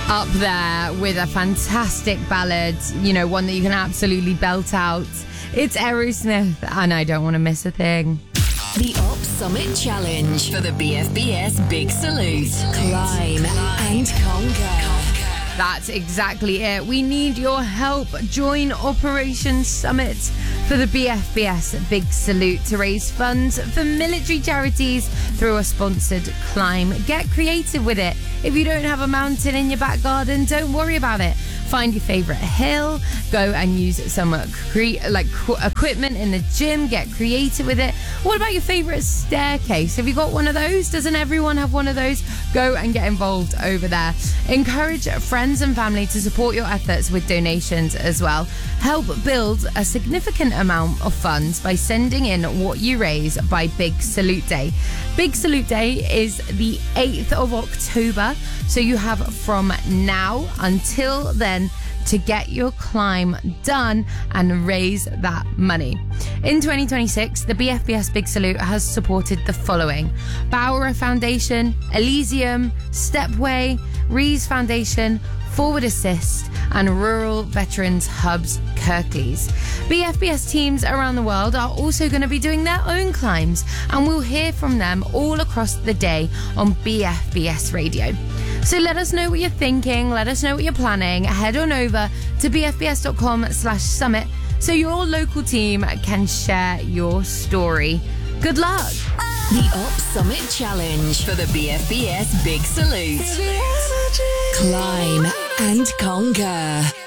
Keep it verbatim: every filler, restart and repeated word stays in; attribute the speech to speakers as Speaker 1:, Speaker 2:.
Speaker 1: Up there with a fantastic ballad, you know, one that you can absolutely belt out. It's Aerosmith, and I don't want to miss a thing.
Speaker 2: The Op Summit Challenge for the B F B S Big Salute. Climb and conquer.
Speaker 1: That's exactly it. We need your help. Join Operation Summit for the B F B S Big Salute to raise funds for military charities through a sponsored climb. Get creative with it. If you don't have a mountain in your back garden, don't worry about it. Find your favourite hill, go and use some cre- like qu- equipment in the gym, get creative with it. What about your favourite staircase? Have you got one of those? Doesn't everyone have one of those? Go and get involved over there. Encourage friends and family to support your efforts with donations as well. Help build a significant amount of funds by sending in what you raise by Big Salute Day. Big Salute Day is the eighth of October, so you have from now until then to get your climb done and raise that money. In twenty twenty-six, the B F B S Big Salute has supported the following: Bauer Foundation, Elysium, Stepway, Rees Foundation, Forward Assist, and Rural Veterans Hubs Kirklees. B F B S teams around the world are also going to be doing their own climbs, and we'll hear from them all across the day on B F B S Radio. So let us know what you're thinking, let us know what you're planning. Head on over to bfbs.com slash summit so your local team can share your story. Good luck!
Speaker 2: The Op Summit Challenge for the B F B S Big Salute. Climb and conquer.